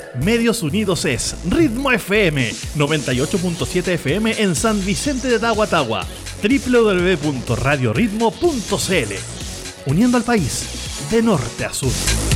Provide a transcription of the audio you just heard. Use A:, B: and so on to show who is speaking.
A: Medios Unidos es Ritmo FM 98.7 FM en San Vicente de Tahuatahua, www.radioritmo.cl, uniendo al país de norte a sur.